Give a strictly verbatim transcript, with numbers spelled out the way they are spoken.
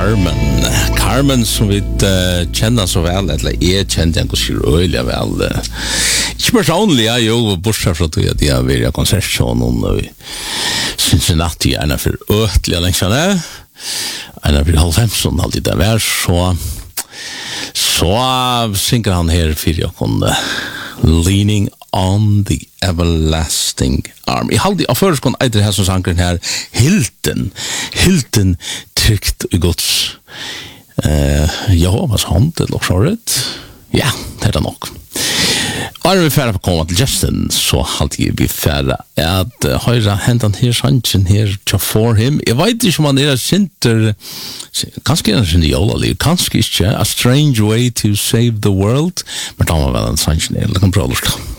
Carmen. Carmen som vi uh, kjenner så vel, eller jeg kjenner den ganske røylig vel. Uh, ikke personlig, jeg er jo bortsett fra at jeg har vært i konsertsjonen og i Cincinnati, en av for øtlige lengsene, en av for halvfemsen, alltid det var, så så synger han her for jeg kunne Leaning on the Everlasting Arm. Jeg halde av først kunne eiter her som sangren her Hilton, Hilton trygt i Guds uh, Jehovas hånd, eller så rett. Ja, det er det nok. Og er vi færre på å komme til Justin, så halde vi færre at uh, høyre hentan her sangen her til for him. Jeg vet ikke om han er sinter, kanskje er han sinter jolaliv, kanskje ikke A Strange Way to Save the World, men da må vel en sangen her, eller kan prøve å